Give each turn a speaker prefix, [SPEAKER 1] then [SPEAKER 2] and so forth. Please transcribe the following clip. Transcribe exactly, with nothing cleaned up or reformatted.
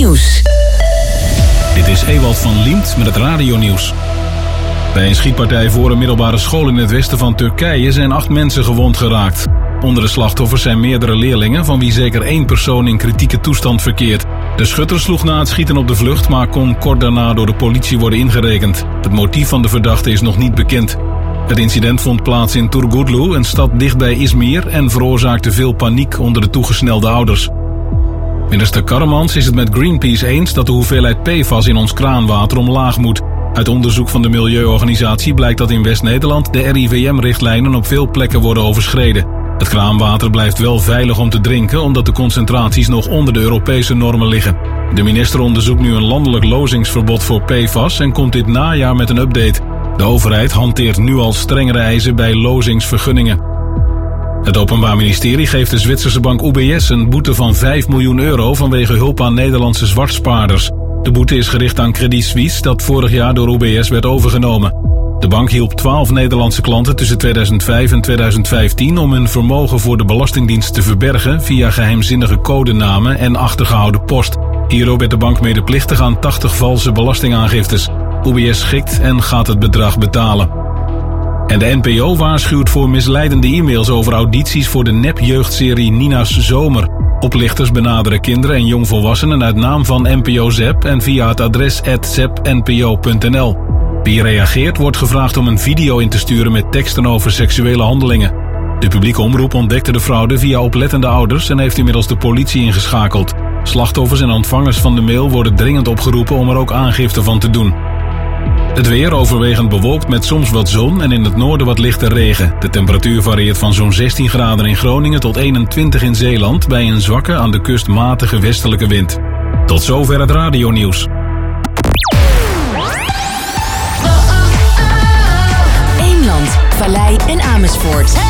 [SPEAKER 1] Nieuws.
[SPEAKER 2] Dit is Ewald van Liemt met het radionieuws. Bij een schietpartij voor een middelbare school in het westen van Turkije zijn acht mensen gewond geraakt. Onder de slachtoffers zijn meerdere leerlingen, van wie zeker één persoon in kritieke toestand verkeert. De schutter sloeg na het schieten op de vlucht, maar kon kort daarna door de politie worden ingerekend. Het motief van de verdachte is nog niet bekend. Het incident vond plaats in Turgutlu, een stad dichtbij Izmir, en veroorzaakte veel paniek onder de toegesnelde ouders. Minister Karremans is het met Greenpeace eens dat de hoeveelheid P F A S in ons kraanwater omlaag moet. Uit onderzoek van de milieuorganisatie blijkt dat in West-Nederland de R I V M-richtlijnen op veel plekken worden overschreden. Het kraanwater blijft wel veilig om te drinken, omdat de concentraties nog onder de Europese normen liggen. De minister onderzoekt nu een landelijk lozingsverbod voor P F A S en komt dit najaar met een update. De overheid hanteert nu al strengere eisen bij lozingsvergunningen. Het Openbaar Ministerie geeft de Zwitserse bank U B S een boete van vijf miljoen euro vanwege hulp aan Nederlandse zwartspaarders. De boete is gericht aan Credit Suisse, dat vorig jaar door U B S werd overgenomen. De bank hielp twaalf Nederlandse klanten tussen tweeduizend vijf en tweeduizend vijftien om hun vermogen voor de Belastingdienst te verbergen via geheimzinnige codenamen en achtergehouden post. Hierdoor werd de bank medeplichtig aan tachtig valse belastingaangiftes. U B S schikt en gaat het bedrag betalen. En de N P O waarschuwt voor misleidende e-mails over audities voor de nep-jeugdserie Nina's Zomer. Oplichters benaderen kinderen en jongvolwassenen uit naam van N P O Zep en via het adres at zep n p o punt n l. Wie reageert wordt gevraagd om een video in te sturen met teksten over seksuele handelingen. De publieke omroep ontdekte de fraude via oplettende ouders en heeft inmiddels de politie ingeschakeld. Slachtoffers en ontvangers van de mail worden dringend opgeroepen om er ook aangifte van te doen. Het weer overwegend bewolkt met soms wat zon en in het noorden wat lichte regen. De temperatuur varieert van zo'n zestien graden in Groningen tot eenentwintig in Zeeland bij een zwakke aan de kust matige westelijke wind. Tot zover het radionieuws.
[SPEAKER 1] Eemland, Vallei en Amersfoort.